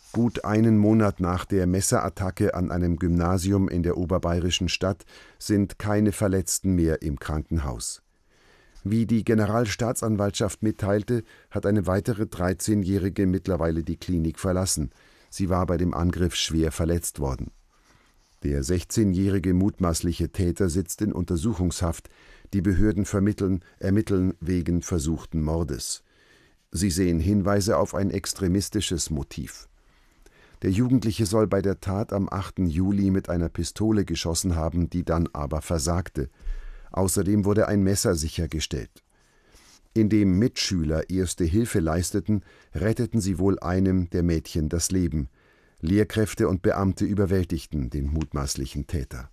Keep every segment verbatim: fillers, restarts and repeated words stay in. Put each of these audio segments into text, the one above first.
Gut einen Monat nach der Messerattacke an einem Gymnasium in der oberbayerischen Stadt sind keine Verletzten mehr im Krankenhaus. Wie die Generalstaatsanwaltschaft mitteilte, hat eine weitere dreizehnjährige mittlerweile die Klinik verlassen. Sie war bei dem Angriff schwer verletzt worden. Der sechzehnjährige mutmaßliche Täter sitzt in Untersuchungshaft. Die Behörden vermitteln, ermitteln wegen versuchten Mordes. Sie sehen Hinweise auf ein extremistisches Motiv. Der Jugendliche soll bei der Tat am achten Juli mit einer Pistole geschossen haben, die dann aber versagte. Außerdem wurde ein Messer sichergestellt. Indem Mitschüler erste Hilfe leisteten, retteten sie wohl einem der Mädchen das Leben. Lehrkräfte und Beamte überwältigten den mutmaßlichen Täter.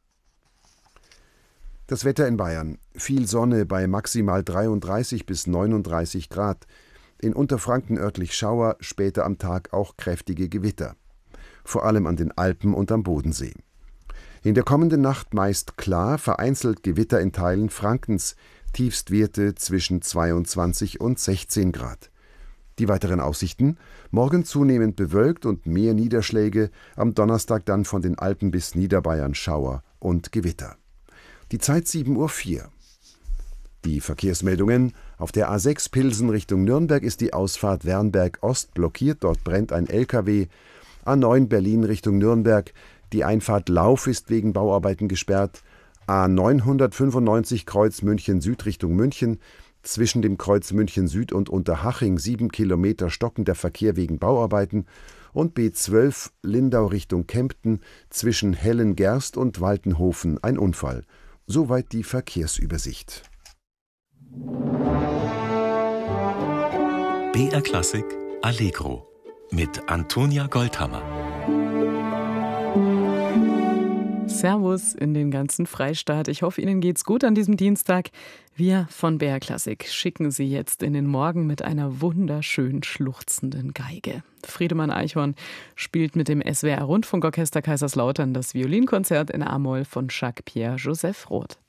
Das Wetter in Bayern: viel Sonne bei maximal dreiunddreißig bis neununddreißig Grad. In Unterfranken örtlich Schauer, später am Tag auch kräftige Gewitter. Vor allem an den Alpen und am Bodensee. In der kommenden Nacht meist klar, vereinzelt Gewitter in Teilen Frankens, Tiefstwerte zwischen zweiundzwanzig und sechzehn Grad. Die weiteren Aussichten: morgen zunehmend bewölkt und mehr Niederschläge, am Donnerstag dann von den Alpen bis Niederbayern Schauer und Gewitter. Die Zeit sieben Uhr vier. Die Verkehrsmeldungen: Auf der A sechs Pilsen Richtung Nürnberg ist die Ausfahrt Wernberg Ost blockiert, dort brennt ein L K W. A neun Berlin Richtung Nürnberg, die Einfahrt Lauf ist wegen Bauarbeiten gesperrt. A neunhundertfünfundneunzig Kreuz München Süd Richtung München, zwischen dem Kreuz München Süd und Unterhaching sieben Kilometer stockender Verkehr wegen Bauarbeiten. Und B zwölf Lindau Richtung Kempten, zwischen Hellengerst und Waltenhofen ein Unfall. Soweit die Verkehrsübersicht. B R Klassik Allegro mit Antonia Goldhammer. Servus in den ganzen Freistaat. Ich hoffe, Ihnen geht's gut an diesem Dienstag. Wir von B R Klassik schicken Sie jetzt in den Morgen mit einer wunderschön schluchzenden Geige. Friedemann Eichhorn spielt mit dem S W R Rundfunkorchester Kaiserslautern das Violinkonzert in A-Moll von Jacques-Pierre Joseph Roth.